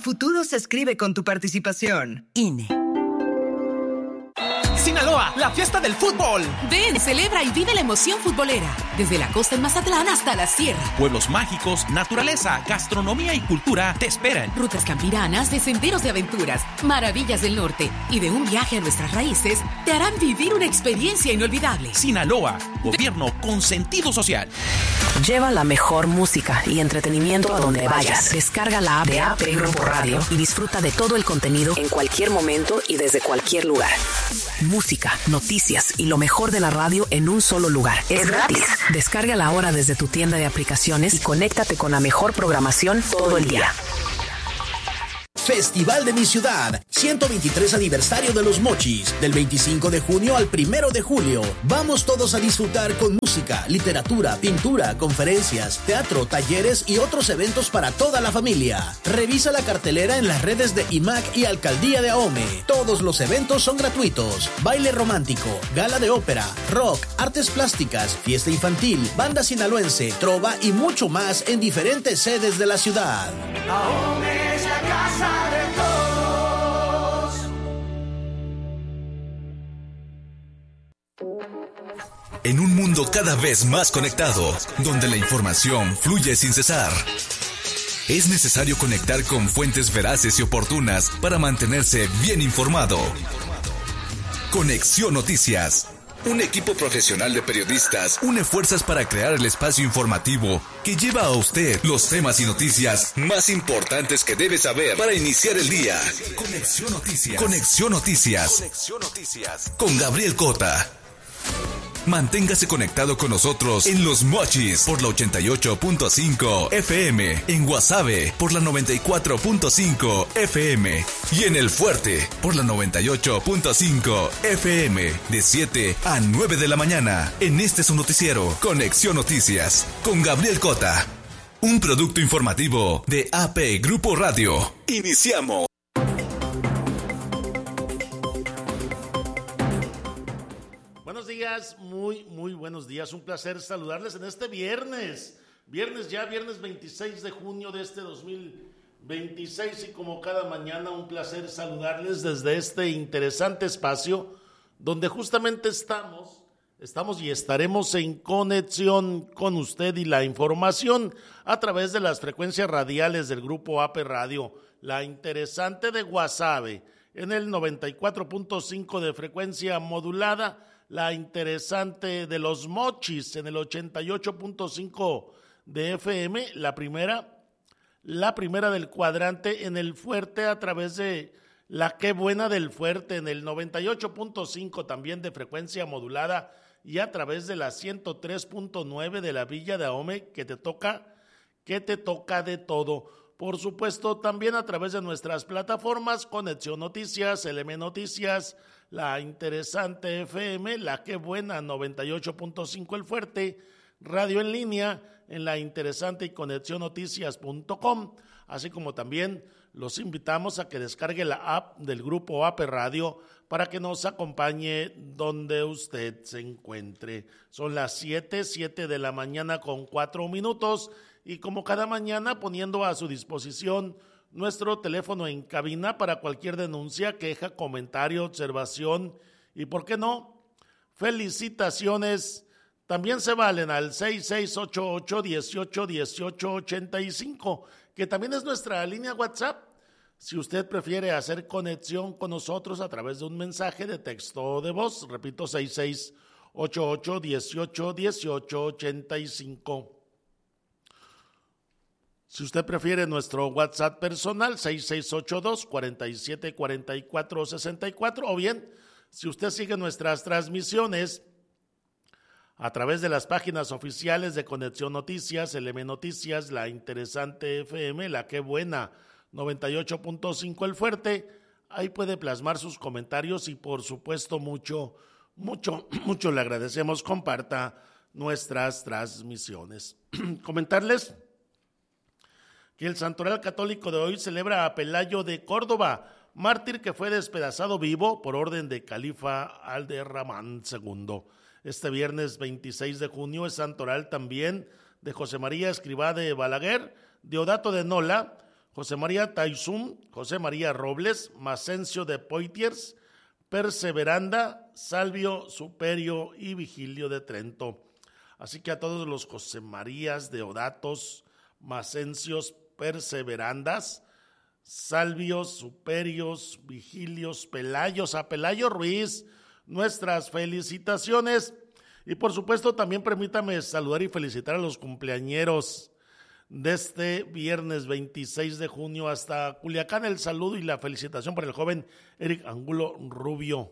futuro se escribe con tu participación. INE. Sinaloa, la fiesta del fútbol. Ven, celebra y vive la emoción futbolera. Desde la costa en Mazatlán hasta la sierra. Pueblos mágicos, naturaleza, gastronomía y cultura te esperan. Rutas campiranas de senderos de aventuras, maravillas del norte y de un viaje a nuestras raíces te harán vivir una experiencia inolvidable. Sinaloa, gobierno con sentido social. Lleva la mejor música y entretenimiento a donde vayas. Descarga la app de AP Grupo Radio y disfruta de todo el contenido en cualquier momento y desde cualquier lugar. Música, noticias y lo mejor de la radio en un solo lugar. Es gratis. Descárgala ahora desde tu tienda de aplicaciones y conéctate con la mejor programación todo el día. Festival de mi ciudad, 123 aniversario de los Mochis, del 25 de junio al 1 de julio. Vamos todos a disfrutar con música, literatura, pintura, conferencias, teatro, talleres y otros eventos para toda la familia. Revisa la cartelera en las redes de IMAC y Alcaldía de Ahome. Todos los eventos son gratuitos. Baile romántico, gala de ópera, rock, artes plásticas, fiesta infantil, banda sinaloense, trova y mucho más en diferentes sedes de la ciudad. Ahome es la casa de todos. En un mundo cada vez más conectado, donde la información fluye sin cesar, es necesario conectar con fuentes veraces y oportunas para mantenerse bien informado. Conexión Noticias. Un equipo profesional de periodistas une fuerzas para crear el espacio informativo que lleva a usted los temas y noticias más importantes que debe saber para iniciar el día. Conexión Noticias. Conexión Noticias. Conexión Noticias. Con Gabriel Cota. Manténgase conectado con nosotros en Los Mochis por la 88.5 FM, en Guasave por la 94.5 FM y en El Fuerte por la 98.5 FM de 7 a 9 de la mañana. En este su noticiero, Conexión Noticias, con Gabriel Cota. Un producto informativo de AP Grupo Radio. Iniciamos. Buenos días, muy buenos días. Un placer saludarles en este viernes 26 de junio de este 2026 y como cada mañana un placer saludarles desde este interesante espacio donde justamente estamos y estaremos en conexión con usted y la información a través de las frecuencias radiales del Grupo AP Radio, la interesante de Guasave en el 94.5 de frecuencia modulada, la interesante de Los Mochis en el 88.5 de FM, la primera del cuadrante en el Fuerte a través de la Qué Buena del Fuerte en el 98.5 también de frecuencia modulada y a través de la 103.9 de la Villa de Ahome que te toca de todo. Por supuesto, también a través de nuestras plataformas, Conexión Noticias, LM Noticias, la interesante FM, la Qué Buena 98.5 El Fuerte, radio en línea en la interesante y conexionnoticias.com, así como también los invitamos a que descargue la app del Grupo AP Radio para que nos acompañe donde usted se encuentre. Son las 7 de la mañana con 4 minutos y como cada mañana poniendo a su disposición nuestro teléfono en cabina para cualquier denuncia, queja, comentario, observación y, ¿por qué no?, felicitaciones. También se valen al 6688-181885, que también es nuestra línea WhatsApp. Si usted prefiere hacer conexión con nosotros a través de un mensaje de texto o de voz, repito, 6688-181885. Si usted prefiere nuestro WhatsApp personal, 6682-474464, o bien, si usted sigue nuestras transmisiones a través de las páginas oficiales de Conexión Noticias, LM Noticias, la interesante FM, la Qué Buena 98.5 El Fuerte, ahí puede plasmar sus comentarios y por supuesto mucho le agradecemos, comparta nuestras transmisiones. Comentarles que el Santoral Católico de hoy celebra a Pelayo de Córdoba, mártir que fue despedazado vivo por orden de Califa Abderramán II. Este viernes 26 de junio es Santoral también de José María Escrivá de Balaguer, Deodato de Nola, José María Taizum, José María Robles, Macencio de Poitiers, Perseveranda, Salvio Superio y Vigilio de Trento. Así que a todos los José Marías, Deodatos, Macencios, Perseverandas, Salvios, Superios, Vigilios, Pelayos, a Pelayo Ruiz, nuestras felicitaciones. Y por supuesto también permítame saludar y felicitar a los cumpleañeros de este viernes 26 de junio hasta Culiacán. El saludo y la felicitación para el joven Eric Angulo Rubio.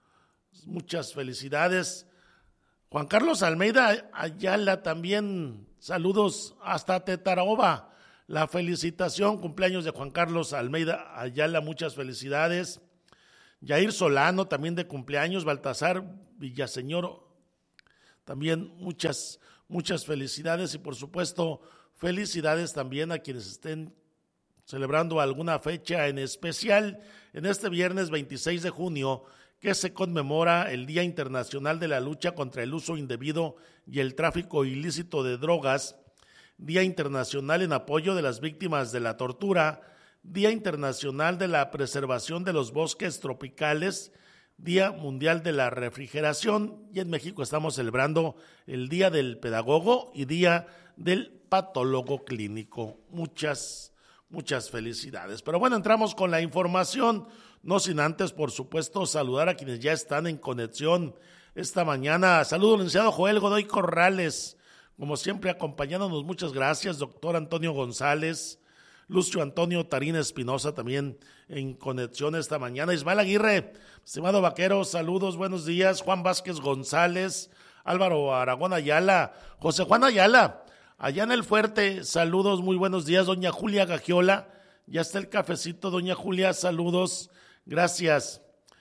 Muchas felicidades. Juan Carlos Almeida Ayala también, saludos hasta Tetaroba. La felicitación, cumpleaños de Juan Carlos Almeida Ayala, muchas felicidades. Yair Solano también de cumpleaños, Baltasar Villaseñor, también muchas felicidades y por supuesto felicidades también a quienes estén celebrando alguna fecha en especial en este viernes 26 de junio que se conmemora el Día Internacional de la Lucha contra el Uso Indebido y el Tráfico Ilícito de Drogas, Día Internacional en apoyo de las víctimas de la tortura, Día Internacional de la Preservación de los Bosques Tropicales, Día Mundial de la Refrigeración, y en México estamos celebrando el Día del Pedagogo y Día del Patólogo Clínico. Muchas felicidades. Pero bueno, entramos con la información, no sin antes, por supuesto, saludar a quienes ya están en conexión esta mañana. Saludo, licenciado Joel Godoy Corrales, como siempre acompañándonos, muchas gracias, doctor Antonio González, Lucio Antonio Tarín Espinosa también en conexión esta mañana. Ismael Aguirre, estimado vaquero, saludos, buenos días. Juan Vázquez González, Álvaro Aragón Ayala, José Juan Ayala, allá en el Fuerte, saludos, muy buenos días. Doña Julia Gagiola, ya está el cafecito, doña Julia, saludos, gracias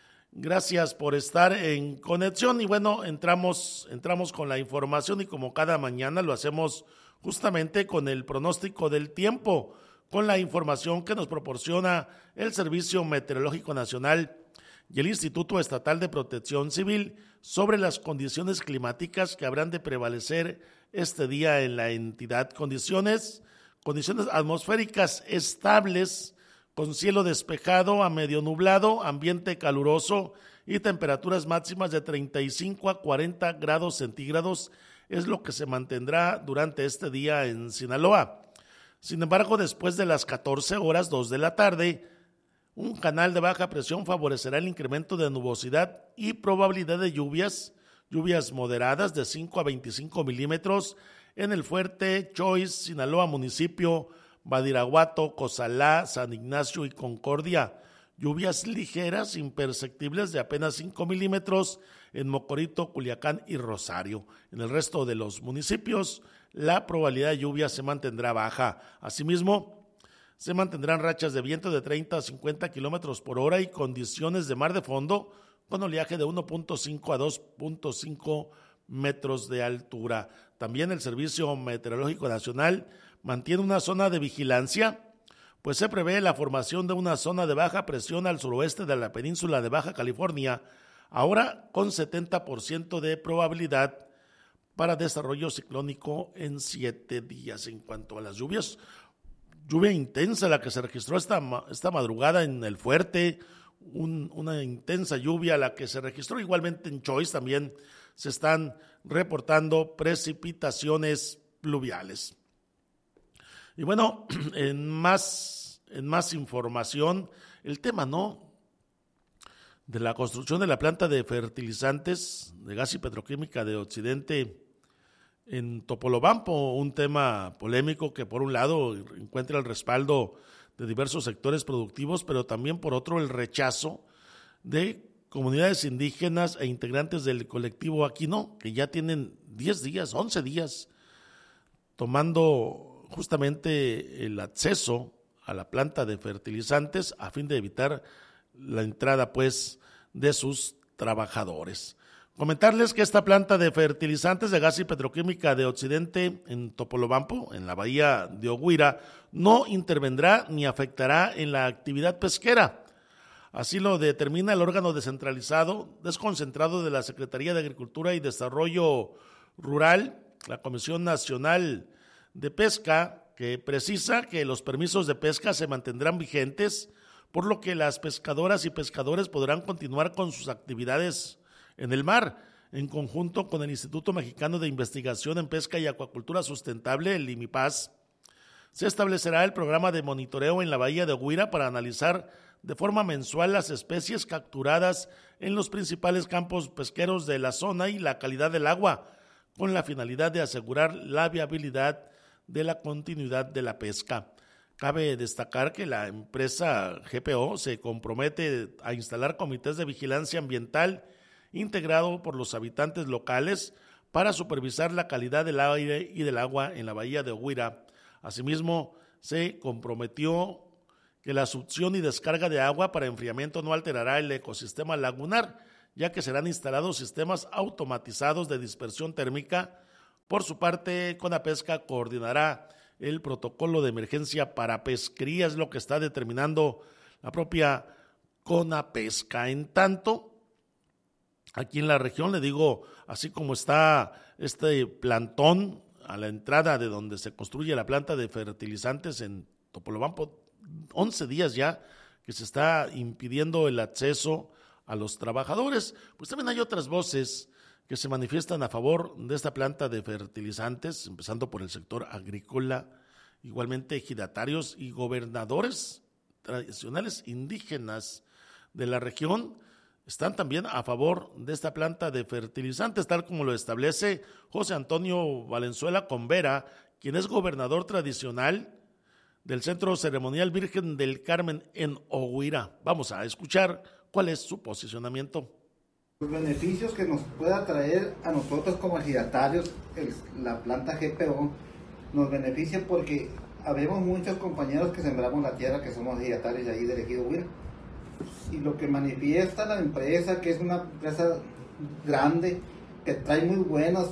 por estar en conexión. Y bueno, entramos con la información y como cada mañana lo hacemos justamente con el pronóstico del tiempo, con la información que nos proporciona el Servicio Meteorológico Nacional y el Instituto Estatal de Protección Civil sobre las condiciones climáticas que habrán de prevalecer este día en la entidad. Condiciones atmosféricas estables, con cielo despejado a medio nublado, ambiente caluroso y temperaturas máximas de 35 a 40 grados centígrados es lo que se mantendrá durante este día en Sinaloa. Sin embargo, después de las 14 horas, 2 de la tarde, un canal de baja presión favorecerá el incremento de nubosidad y probabilidad de lluvias moderadas de 5 a 25 milímetros en el Fuerte, Choix, Sinaloa, municipio, Badiraguato, Cozalá, San Ignacio y Concordia. Lluvias ligeras, imperceptibles de apenas 5 milímetros en Mocorito, Culiacán y Rosario. En el resto de los municipios, la probabilidad de lluvia se mantendrá baja. Asimismo, se mantendrán rachas de viento de 30 a 50 kilómetros por hora y condiciones de mar de fondo con oleaje de 1.5 a 2.5 metros de altura. También el Servicio Meteorológico Nacional mantiene una zona de vigilancia, pues se prevé la formación de una zona de baja presión al suroeste de la península de Baja California, ahora con 70% de probabilidad para desarrollo ciclónico en 7 días. En cuanto a las lluvias, lluvia intensa la que se registró esta madrugada en el Fuerte, una intensa lluvia la que se registró igualmente en Choix. También se están reportando precipitaciones pluviales. Y bueno, en más información, el tema, de la construcción de la planta de fertilizantes de gas y petroquímica de Occidente en Topolobampo, un tema polémico que por un lado encuentra el respaldo de diversos sectores productivos, pero también por otro el rechazo de comunidades indígenas e integrantes del colectivo Aquino, que ya tienen 11 días tomando justamente el acceso a la planta de fertilizantes a fin de evitar la entrada de sus trabajadores. Comentarles que esta planta de fertilizantes de gas y petroquímica de Occidente en Topolobampo, en la bahía de Oguira, no intervendrá ni afectará en la actividad pesquera. Así lo determina el órgano desconcentrado de la Secretaría de Agricultura y Desarrollo Rural, la Comisión Nacional de Pesca, que precisa que los permisos de pesca se mantendrán vigentes, por lo que las pescadoras y pescadores podrán continuar con sus actividades en el mar, en conjunto con el Instituto Mexicano de Investigación en Pesca y Acuacultura Sustentable, el IMIPAS. Se establecerá el programa de monitoreo en la bahía de Huira para analizar de forma mensual las especies capturadas en los principales campos pesqueros de la zona y la calidad del agua, con la finalidad de asegurar la viabilidad de la continuidad de la pesca. Cabe destacar que la empresa GPO se compromete a instalar comités de vigilancia ambiental integrado por los habitantes locales para supervisar la calidad del aire y del agua en la bahía de Huira. Asimismo, se comprometió que la succión y descarga de agua para enfriamiento no alterará el ecosistema lagunar, ya que serán instalados sistemas automatizados de dispersión térmica. Por su parte, Conapesca coordinará el protocolo de emergencia para pesquería, es lo que está determinando la propia Conapesca. En tanto, aquí en la región, le digo, así como está este plantón a la entrada de donde se construye la planta de fertilizantes en Topolobampo, 11 días ya que se está impidiendo el acceso a los trabajadores, pues también hay otras voces que se manifiestan a favor de esta planta de fertilizantes, empezando por el sector agrícola, igualmente ejidatarios y gobernadores tradicionales indígenas de la región están también a favor de esta planta de fertilizantes, tal como lo establece José Antonio Valenzuela Convera, quien es gobernador tradicional del Centro Ceremonial Virgen del Carmen en Huira. Vamos a escuchar cuál es su posicionamiento. Los beneficios que nos pueda traer a nosotros como ejidatarios la planta GPO nos beneficia porque habemos muchos compañeros que sembramos la tierra, que somos ejidatarios de ahí del ejido Huira. Y lo que manifiesta la empresa, que es una empresa grande, que trae muy buenas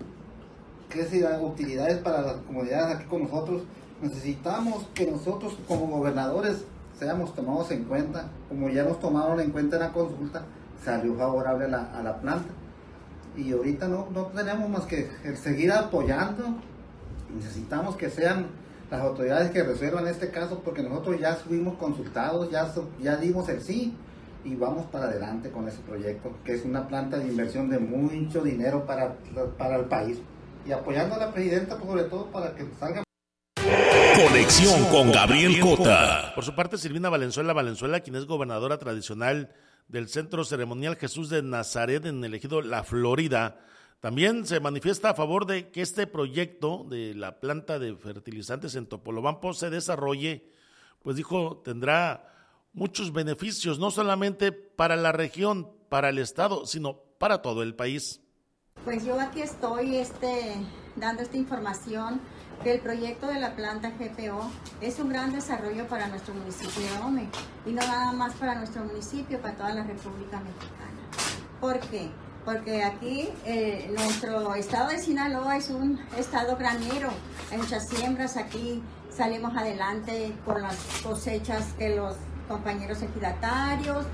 utilidades para las comunidades aquí con nosotros, necesitamos que nosotros como gobernadores seamos tomados en cuenta, como ya nos tomaron en cuenta en la consulta, salió favorable a la planta. Y ahorita no tenemos más que el seguir apoyando, necesitamos que sean las autoridades que resuelvan este caso, porque nosotros ya fuimos consultados, ya dimos el sí, y vamos para adelante con ese proyecto, que es una planta de inversión de mucho dinero para el país. Y apoyando a la presidenta, pues, sobre todo para que salga. Conexión con Gabriel Cota. Por su parte, Silvina Valenzuela, quien es gobernadora tradicional del Centro Ceremonial Jesús de Nazaret en el ejido La Florida, también se manifiesta a favor de que este proyecto de la planta de fertilizantes en Topolobampo se desarrolle, pues dijo, tendrá muchos beneficios, no solamente para la región, para el estado, sino para todo el país. Pues yo aquí estoy dando esta información que el proyecto de la planta GPO es un gran desarrollo para nuestro municipio de Ome, y no nada más para nuestro municipio, para toda la República Mexicana. ¿Por qué? Porque aquí nuestro estado de Sinaloa es un estado granero, hay muchas siembras, aquí salimos adelante con las cosechas que los compañeros ejidatarios,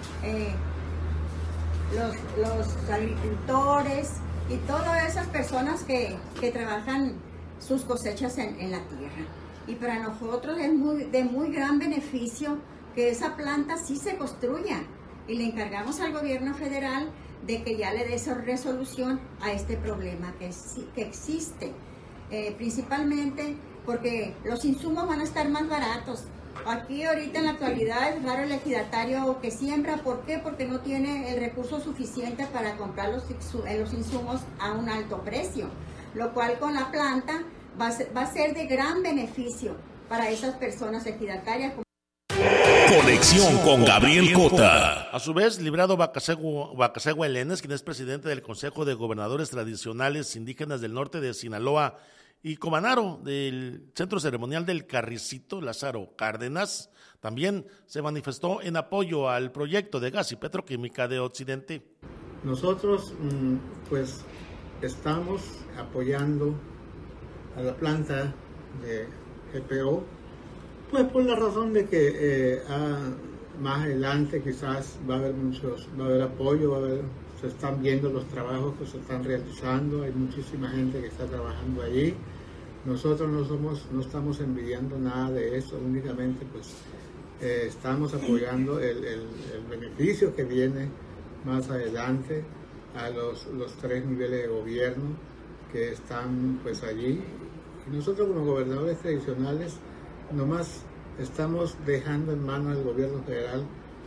los agricultores y todas esas personas que trabajan sus cosechas en la tierra. Y para nosotros es de muy gran beneficio que esa planta sí se construya, y le encargamos al gobierno federal de que ya le dé esa resolución a este problema que existe, principalmente porque los insumos van a estar más baratos. Aquí ahorita en la actualidad es raro el ejidatario que siembra. ¿Por qué? Porque no tiene el recurso suficiente para comprar los insumos a un alto precio, lo cual con la planta va a ser de gran beneficio para esas personas ejidatarias. Conexión con Gabriel Cota. A su vez, Librado Bacasegua Elenes, quien es presidente del Consejo de Gobernadores Tradicionales Indígenas del Norte de Sinaloa y Comanaro del Centro Ceremonial del Carricito, Lázaro Cárdenas, también se manifestó en apoyo al proyecto de gas y petroquímica de Occidente. Nosotros pues estamos apoyando a la planta de GPO, pues por la razón de que más adelante quizás va a haber apoyo, se están viendo los trabajos que se están realizando, hay muchísima gente que está trabajando allí, Nosotros no estamos envidiando nada de eso, únicamente pues estamos apoyando el beneficio que viene más adelante a los 3 niveles de gobierno que están pues allí. Y nosotros como gobernadores tradicionales nomás estamos dejando en manos del gobierno federal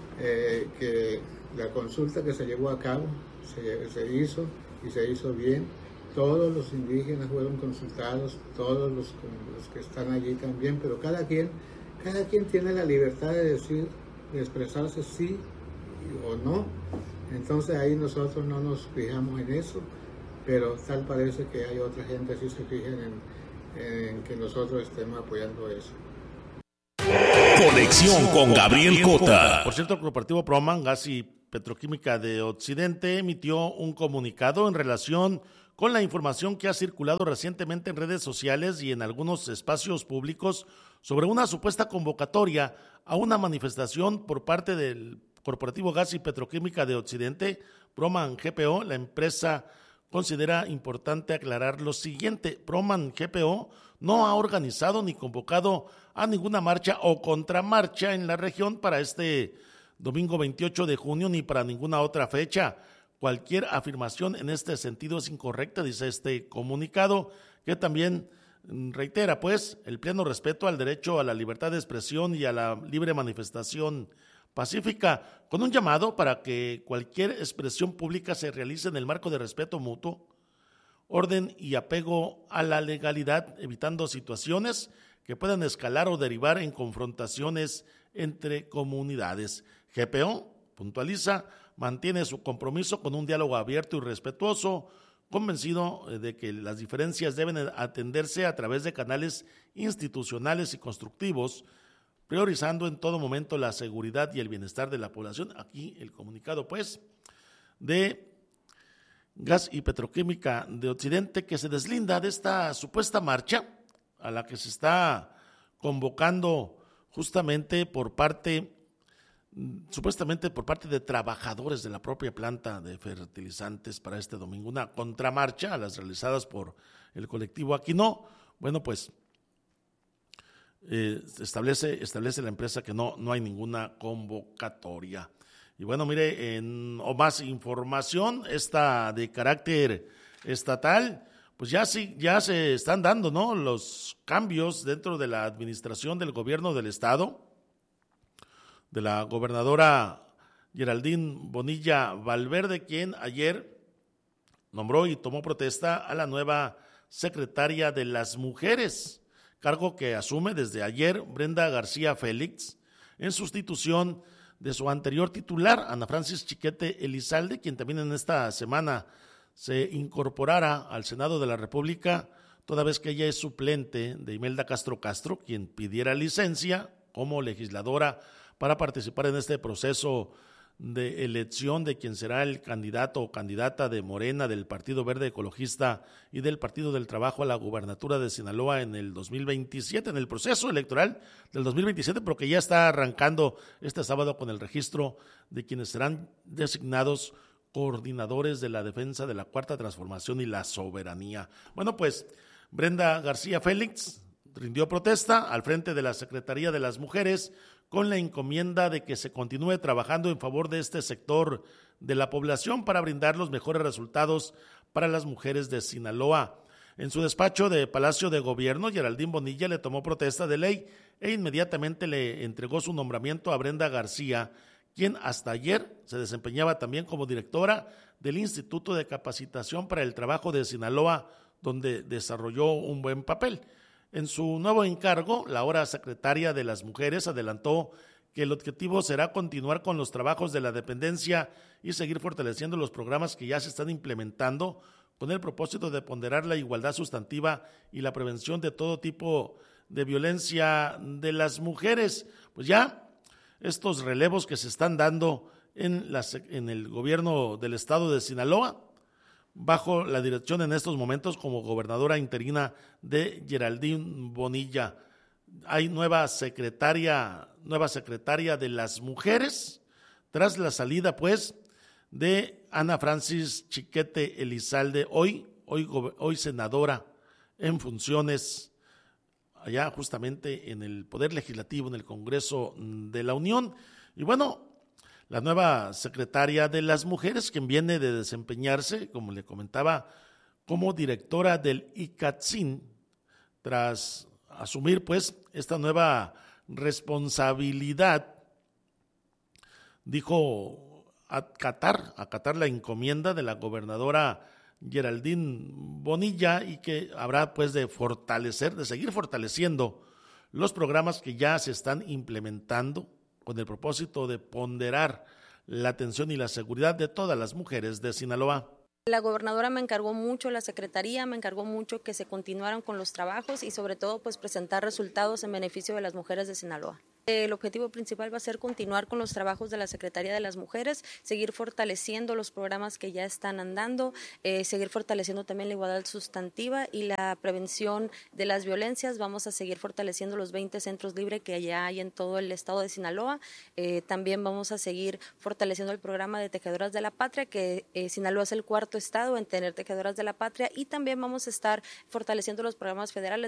que la consulta que se llevó a cabo se hizo y se hizo bien. Todos los indígenas fueron consultados, todos los que están allí también, pero cada quien tiene la libertad de decir, de expresarse sí o no. Entonces ahí nosotros no nos fijamos en eso, pero tal parece que hay otra gente que sí se fijan en que nosotros estemos apoyando eso. Conexión con Gabriel Cota. Por cierto, el Corporativo Proman, Gas y Petroquímica de Occidente, emitió un comunicado en relación con la información que ha circulado recientemente en redes sociales y en algunos espacios públicos sobre una supuesta convocatoria a una manifestación por parte del Corporativo Gas y Petroquímica de Occidente, Proman GPO. La empresa considera importante aclarar lo siguiente: Proman GPO no ha organizado ni convocado a ninguna marcha o contramarcha en la región para este domingo 28 de junio ni para ninguna otra fecha. Cualquier afirmación en este sentido es incorrecta, dice este comunicado, que también reitera pues el pleno respeto al derecho a la libertad de expresión y a la libre manifestación pacífica, con un llamado para que cualquier expresión pública se realice en el marco de respeto mutuo, orden y apego a la legalidad, evitando situaciones que puedan escalar o derivar en confrontaciones entre comunidades. GPO puntualiza, mantiene su compromiso con un diálogo abierto y respetuoso, convencido de que las diferencias deben atenderse a través de canales institucionales y constructivos, priorizando en todo momento la seguridad y el bienestar de la población. Aquí el comunicado pues de Gas y Petroquímica de Occidente, que se deslinda de esta supuesta marcha a la que se está convocando justamente supuestamente por parte de trabajadores de la propia planta de fertilizantes para este domingo, una contramarcha a las realizadas por el colectivo Aquino. Bueno, pues establece la empresa que no hay ninguna convocatoria. Y bueno, mire, más información, esta de carácter estatal, pues ya se están dando, ¿no?, los cambios dentro de la administración del gobierno del estado, de la gobernadora Geraldine Bonilla Valverde, quien ayer nombró y tomó protesta a la nueva secretaria de las mujeres, cargo que asume desde ayer Brenda García Félix, en sustitución de su anterior titular, Ana Francis Chiquete Elizalde, quien también en esta semana se incorporara al Senado de la República, toda vez que ella es suplente de Imelda Castro, quien pidiera licencia como legisladora para participar en este proceso de elección de quien será el candidato o candidata de Morena, del Partido Verde Ecologista y del Partido del Trabajo a la gubernatura de Sinaloa en el 2027, en el proceso electoral del 2027, pero que ya está arrancando este sábado con el registro de quienes serán designados coordinadores de la defensa de la Cuarta Transformación y la soberanía. Bueno, pues Brenda García Félix rindió protesta al frente de la Secretaría de las Mujeres con la encomienda de que se continúe trabajando en favor de este sector de la población para brindar los mejores resultados para las mujeres de Sinaloa. En su despacho de Palacio de Gobierno, Geraldine Bonilla le tomó protesta de ley e inmediatamente le entregó su nombramiento a Brenda García, quien hasta ayer se desempeñaba también como directora del Instituto de Capacitación para el Trabajo de Sinaloa, donde desarrolló un buen papel. En su nuevo encargo, la ahora secretaria de las Mujeres adelantó que el objetivo será continuar con los trabajos de la dependencia y seguir fortaleciendo los programas que ya se están implementando con el propósito de ponderar la igualdad sustantiva y la prevención de todo tipo de violencia de las mujeres. Pues ya estos relevos que se están dando en el gobierno del estado de Sinaloa, bajo la dirección en estos momentos como gobernadora interina de Geraldine Bonilla. Hay nueva secretaria de las mujeres, tras la salida pues de Ana Francis Chiquete Elizalde, hoy senadora en funciones allá justamente en el Poder Legislativo, en el Congreso de la Unión. Y bueno, la nueva secretaria de las Mujeres, quien viene de desempeñarse, como le comentaba, como directora del ICATSIN, tras asumir pues esta nueva responsabilidad, dijo acatar la encomienda de la gobernadora Geraldine Bonilla y que habrá pues de seguir fortaleciendo los programas que ya se están implementando con el propósito de ponderar la atención y la seguridad de todas las mujeres de Sinaloa. La gobernadora me encargó mucho, la secretaría me encargó mucho que se continuaran con los trabajos y sobre todo pues presentar resultados en beneficio de las mujeres de Sinaloa. El objetivo principal va a ser continuar con los trabajos de la Secretaría de las Mujeres, seguir fortaleciendo los programas que ya están andando, seguir fortaleciendo también la igualdad sustantiva y la prevención de las violencias. Vamos a seguir fortaleciendo los 20 centros libres que ya hay en todo el estado de Sinaloa. También vamos a seguir fortaleciendo el programa de Tejedoras de la Patria, que Sinaloa es el cuarto estado en tener Tejedoras de la Patria, y también vamos a estar fortaleciendo los programas federales.